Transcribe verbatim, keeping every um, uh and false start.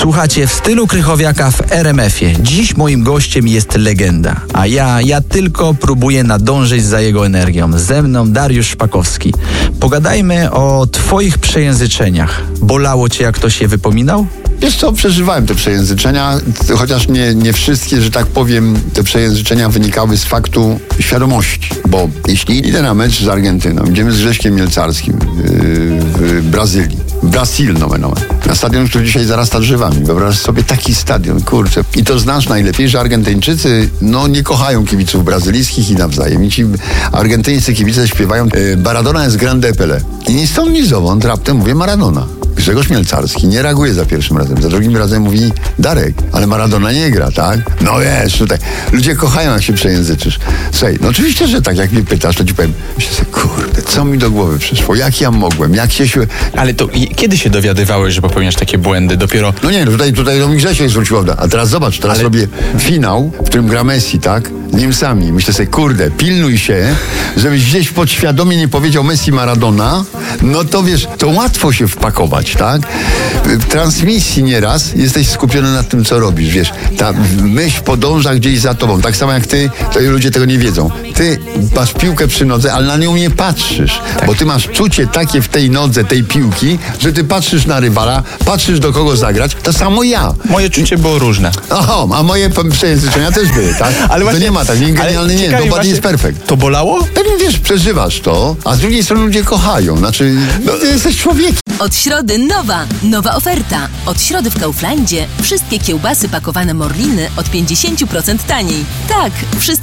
Słuchacie w stylu Krychowiaka w R M F-ie. Dziś moim gościem jest legenda, a ja, ja tylko próbuję nadążyć za jego energią. Ze mną Dariusz Szpakowski. Pogadajmy o twoich przejęzyczeniach. Bolało cię, jak ktoś je wypominał? Wiesz co, przeżywałem te przejęzyczenia, chociaż nie, nie wszystkie, że tak powiem, te przejęzyczenia wynikały z faktu świadomości. Bo jeśli idę na mecz z Argentyną, idziemy z Grześkiem Mielcarskim yy, w Brazylii, Brasil nomen omen, na stadion, który dzisiaj zarasta drzewami. Wyobraź sobie taki stadion, kurczę. I to znasz najlepiej, że Argentyńczycy no nie kochają kibiców brazylijskich i nawzajem. I ci argentyńscy kibice śpiewają yy, Maradona jest grande Pelé. I ni stąd ni zowąd raptem mówię Maradona. Grzegorz Mielcarski nie reaguje za pierwszym razem. Za drugim razem mówi Darek, ale Maradona nie gra, tak? No wiesz, tutaj ludzie kochają, jak się przejęzyczysz. Słuchaj, no oczywiście, że tak, jak mnie pytasz, to ci powiem, myślę sobie, kurde, co mi do głowy przyszło? Jak ja mogłem? Jak się... Ale to i, kiedy się dowiadywałeś, że popełniasz takie błędy? Dopiero... No nie, tutaj, tutaj do mnie Grzesiek zwrócił uwagę. A teraz zobacz, teraz Ale... robię finał, w którym gra Messi, tak? Z Niemcami. Myślę sobie, kurde, pilnuj się, żebyś gdzieś podświadomie nie powiedział Messi Maradona, no to wiesz, to łatwo się wpakować, tak? W transmisji nieraz jesteś skupiony na tym, co robisz, wiesz, ta myśl podąża gdzieś za tobą, tak samo jak ty, to ludzie tego nie wiedzą. Ty masz piłkę przy nodze, ale na nią nie patrzysz, tak. Bo ty masz czucie takie w tej nodze, tej piłki, że ty patrzysz na rywala, patrzysz do kogo zagrać, to samo ja. Moje czucie było różne. Oho, a moje przejęzyczenia też były, tak? Ale właśnie, to nie ma tak, nie genialny nie, nobody is perfect. To bolało? Pewnie wiesz, przeżywasz to, a z drugiej strony ludzie kochają, znaczy, no, ty jesteś człowiekiem. Od środy nowa, nowa oferta. Od środy w Kauflandzie wszystkie kiełbasy pakowane Morliny od pięćdziesiąt procent taniej. Tak, wszystkie